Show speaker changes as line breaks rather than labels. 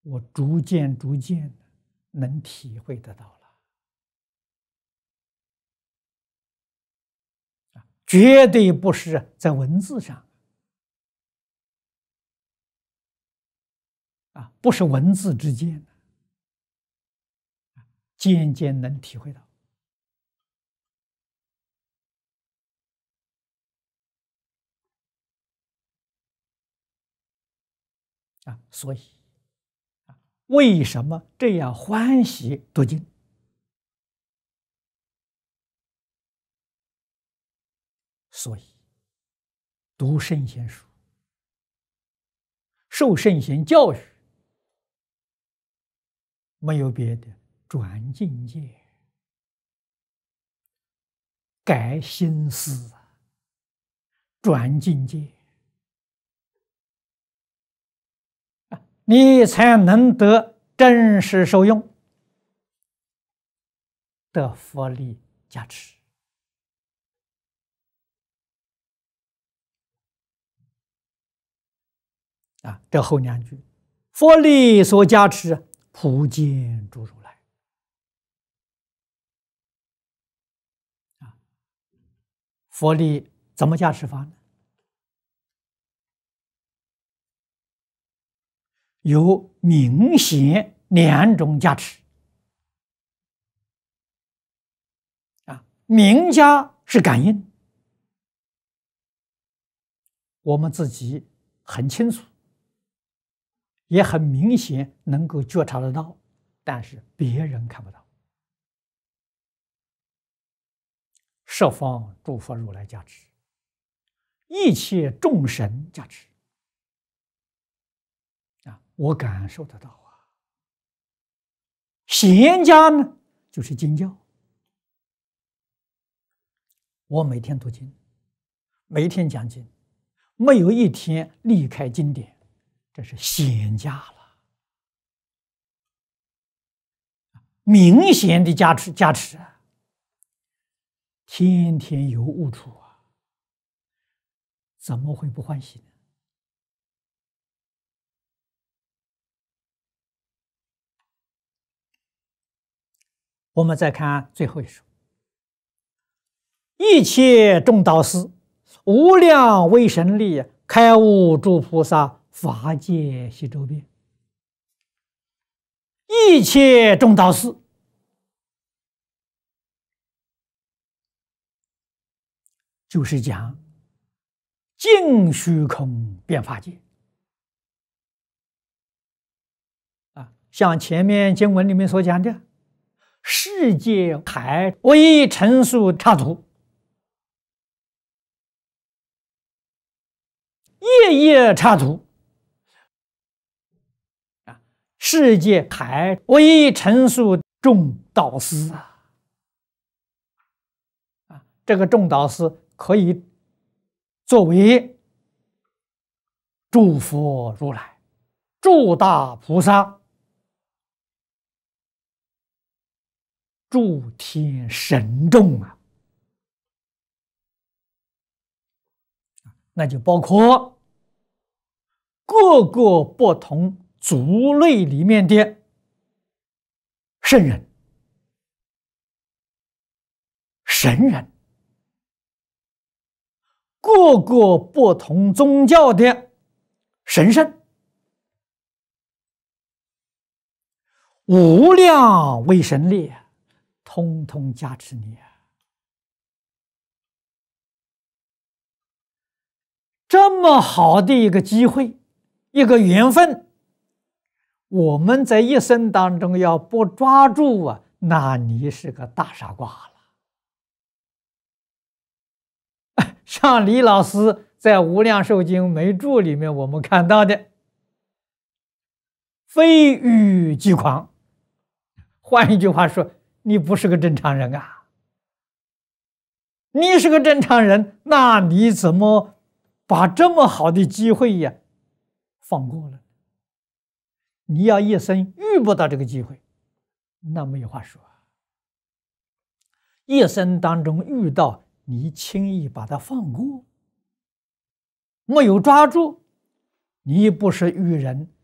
我逐渐能体会得到了，绝对不是在文字上，不是文字之间的，渐能体会到。所以为什么这样欢喜读经？所以读圣贤书，受圣贤教育，没有别的，转境界，改心思，转境界，你才能得真实受用，得佛力加持。这后两句，佛力所加持，普见诸如来。佛力怎么加持法呢？有明显两种加持。明加是感应，我们自己很清楚，也很明显能够觉察得到，但是别人看不到。十方诸佛如来加持，一切众神加持，我感受得到。贤加呢，就是经教。我每天读经，每天讲经，没有一天离开经典，这是显加了，明显的加持天天有悟处怎么会不欢喜呢？我们再看最后一首，一切众导师，无量威神力，开悟诸菩萨，法界悉周遍。一切众导师，就是讲尽虚空遍法界。像前面经文里面所讲的，世界海唯陈述刹土，夜夜刹土，世界海唯陈述众导师这个众导师可以作为诸佛如来、诸大菩萨、诸天神众那就包括各个不同族类里面的圣人、神人，各个不同宗教的神圣，无量威神力，通通加持你这么好的一个机会，一个缘分，我们在一生当中要不抓住那你是个大傻瓜了。像李老师在《无量寿经梅注》里面我们看到的，非欲即狂。换一句话说，你不是个正常人你是个正常人，那你怎么把这么好的机会放过了？你要一生遇不到这个机会，那没有话说。一生当中遇到，你轻易把它放过，没有抓住，你不是遇人，